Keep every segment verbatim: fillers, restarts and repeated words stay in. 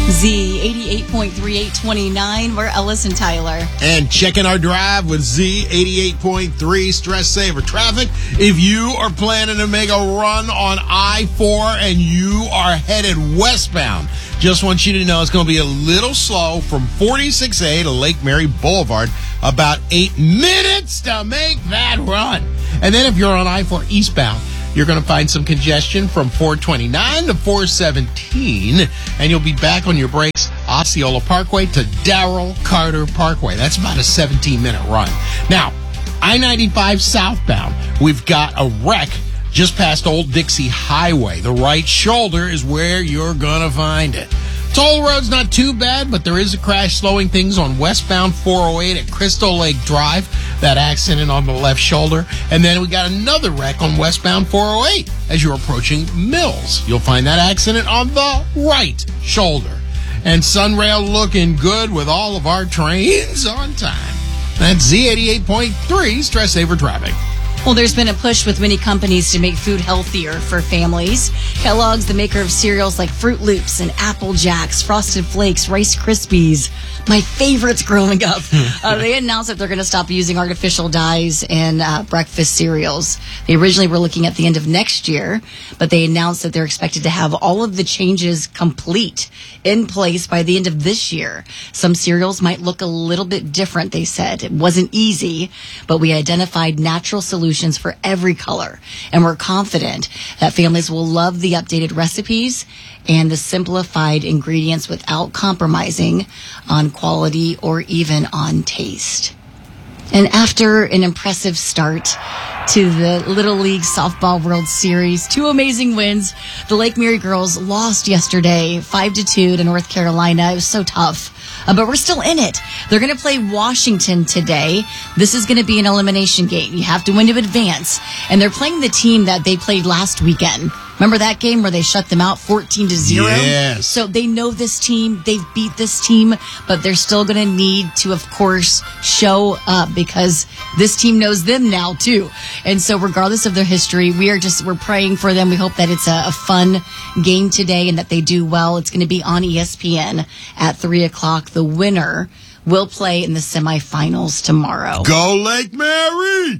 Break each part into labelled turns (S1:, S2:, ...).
S1: Z eighty-eight point three, eight twenty-nine. We're Ellis and Tyler.
S2: And checking our drive with Z eighty-eight point three Stress Saver Traffic. If you are planning to make a run on I four and you are headed westbound, just want you to know it's going to be a little slow from forty-six A to Lake Mary Boulevard. About eight minutes to make that run. And then if you're on I four eastbound, you're going to find some congestion from four twenty-nine to four seventeen, and you'll be back on your brakes Osceola Parkway to Darrell Carter Parkway. That's about a seventeen-minute run. Now, I ninety-five southbound, we've got a wreck just past Old Dixie Highway. The right shoulder is where you're going to find it. Toll road's not too bad, but there is a crash slowing things on westbound four oh eight at Crystal Lake Drive. That accident on the left shoulder. And then we got another wreck on westbound four oh eight as you're approaching Mills. You'll find that accident on the right shoulder. And Sunrail looking good with all of our trains on time. That's Z eighty-eight point three Stress Saver Traffic.
S1: Well, there's been a push with many companies to make food healthier for families. Kellogg's, the maker of cereals like Fruit Loops and Apple Jacks, Frosted Flakes, Rice Krispies, my favorites growing up. uh, they announced that they're going to stop using artificial dyes in uh, breakfast cereals. They originally were looking at the end of next year, but they announced that they're expected to have all of the changes complete in place by the end of this year. Some cereals might look a little bit different, they said. It wasn't easy, but we identified natural solutions for every color. And we're confident that families will love the updated recipes and the simplified ingredients without compromising on quality or even on taste. And after an impressive start to the Little League Softball World Series, two amazing wins, the Lake Mary girls lost yesterday five to two to North Carolina. It was so tough. Uh, but we're still in it. They're going to play Washington today. This is going to be an elimination game. You have to win to advance. And they're playing the team that they played last weekend. Remember that game where they shut them out fourteen to zero?
S2: Yes.
S1: So they know this team. They've beat this team, but they're still going to need to, of course, show up because this team knows them now, too. And so regardless of their history, we are just, we're praying for them. We hope that it's a, a fun game today and that they do well. It's going to be on E S P N at three o'clock. The winner will play in the semifinals tomorrow.
S2: Go Lake Mary!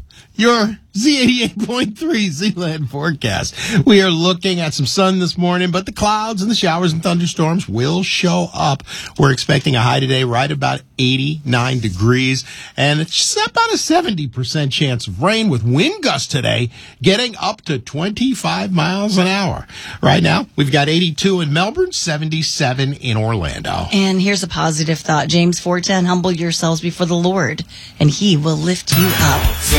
S2: Your Z eighty-eight point three Z-Land forecast. We are looking at some sun this morning, but the clouds and the showers and thunderstorms will show up. We're expecting a high today right about eighty-nine degrees, and it's just about a seventy percent chance of rain with wind gusts today getting up to twenty-five miles an hour. Right now, we've got eighty-two in Melbourne, seventy-seven in Orlando.
S1: And here's a positive thought. James four ten, humble yourselves before the Lord, and he will lift you up.